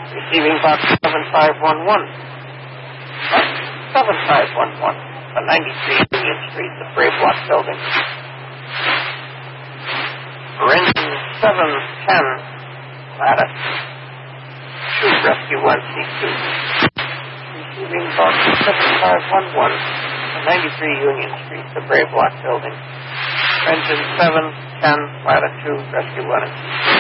Receiving box 7511. Box 7511. 93 Union Street, the Brave Block Building. For engine 710, ladder 2, rescue 1C2. Receiving box 7511, 93 Union Street, the Brave Block Building. Engine 710, ladder 2, rescue 1 and C2.